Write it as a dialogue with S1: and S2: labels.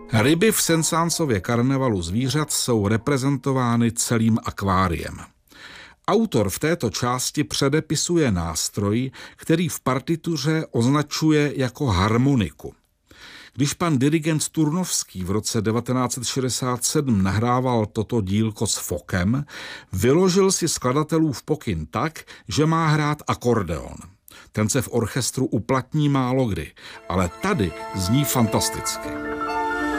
S1: Ryby v Sensáncově karnevalu zvířat jsou reprezentovány celým akváriem. Autor v této části předepisuje nástroj, který v partituře označuje jako harmoniku. Když pan dirigent Turnovský v roce 1967 nahrával toto dílko s fokem, vyložil si skladatelův pokyn tak, že má hrát akordeon. Ten se v orchestru uplatní málokdy, ale tady zní fantasticky.